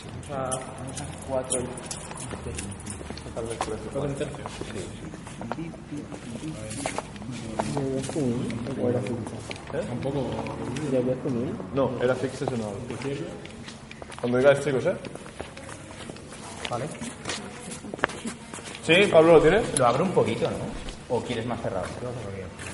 Vamos a 4 y... ¿Cuatro en tercio? ¿O era fixa? Un poco... ¿Ya habías comido? No, era fixa, eso no. Cuando digáis, chicos, Vale. ¿Sí? ¿Pablo lo tienes? Lo abro un poquito, ¿no? ¿O quieres más cerrado?